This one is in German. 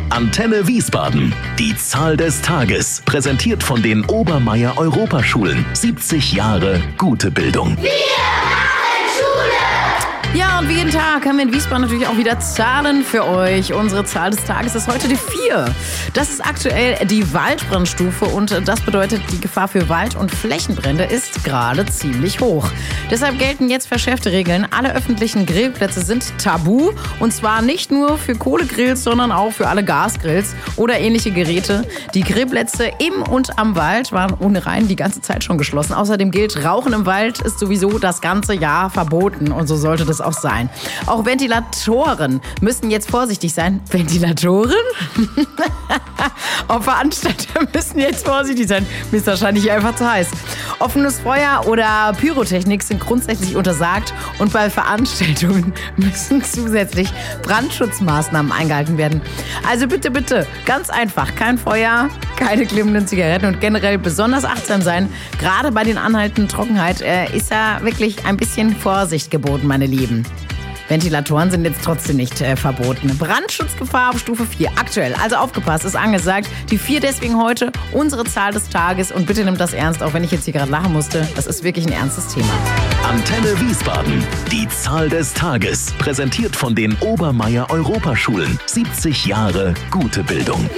Antenne Wiesbaden. Die Zahl des Tages. Präsentiert von den Obermeier Europaschulen. 70 Jahre gute Bildung. Ja, und wie jeden Tag haben wir in Wiesbaden natürlich auch wieder Zahlen für euch. Unsere Zahl des Tages ist heute die 4. Das ist aktuell die Waldbrandstufe und das bedeutet, die Gefahr für Wald- und Flächenbrände ist gerade ziemlich hoch. Deshalb gelten jetzt verschärfte Regeln. Alle öffentlichen Grillplätze sind tabu und zwar nicht nur für Kohlegrills, sondern auch für alle Gasgrills oder ähnliche Geräte. Die Grillplätze im und am Wald waren ohne Rein die ganze Zeit schon geschlossen. Außerdem gilt, Rauchen im Wald ist sowieso das ganze Jahr verboten und so sollte das auch sein. Auch Ventilatoren müssen jetzt vorsichtig sein. Ventilatoren? Auch Veranstalter müssen jetzt vorsichtig sein. Mir ist wahrscheinlich einfach zu heiß. Offenes Feuer oder Pyrotechnik sind grundsätzlich untersagt und bei Veranstaltungen müssen zusätzlich Brandschutzmaßnahmen eingehalten werden. Also bitte, bitte, ganz einfach, kein Feuer, keine glimmenden Zigaretten und generell besonders achtsam sein. Gerade bei den anhaltenden Trockenheit ist ja wirklich ein bisschen Vorsicht geboten, meine Lieben. Ventilatoren sind jetzt trotzdem nicht verboten. Brandschutzgefahr auf Stufe 4 aktuell. Also aufgepasst, ist angesagt. Die 4 deswegen heute unsere Zahl des Tages. Und bitte nimmt das ernst, auch wenn ich jetzt hier gerade lachen musste. Das ist wirklich ein ernstes Thema. Antenne Wiesbaden. Die Zahl des Tages. Präsentiert von den Obermeier Europaschulen. 70 Jahre gute Bildung.